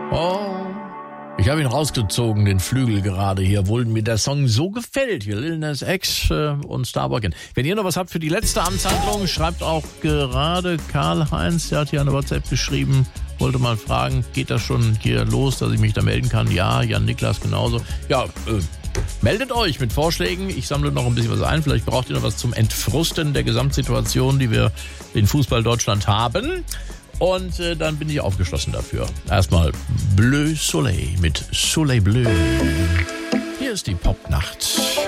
Oh, ich habe ihn rausgezogen, den Flügel gerade hier, obwohl mir der Song so gefällt. Hier Lil Nas X und Starbucks. Wenn ihr noch was habt für die letzte Amtshandlung, schreibt auch gerade Karl-Heinz, der hat hier eine WhatsApp geschrieben, wollte mal fragen, geht das schon hier los, dass ich mich da melden kann? Ja, Jan Niklas genauso. Ja, meldet euch mit Vorschlägen. Ich sammle noch ein bisschen was ein. Vielleicht braucht ihr noch was zum Entfrusten der Gesamtsituation, die wir in Fußball Deutschland haben. Und dann bin ich aufgeschlossen dafür. Erstmal Bleu Soleil mit Soleil Bleu. Hier ist die Popnacht.